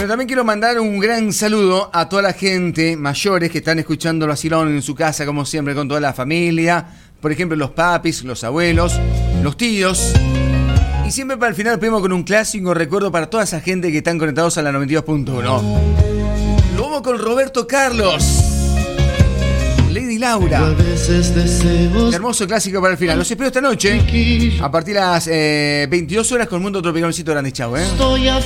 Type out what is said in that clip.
Bueno, también quiero mandar un gran saludo a toda la gente mayores que están escuchando el vacilón en su casa, como siempre, con toda la familia. Por ejemplo, los papis, los abuelos, los tíos. Y siempre para el final pedimos con un clásico recuerdo para toda esa gente que están conectados a la 92.1. Lo vamos con Roberto Carlos. Lady Laura. Un hermoso clásico para el final. Los espero esta noche a partir de las 22 horas con Mundo Tropical. Un besito grande, chau,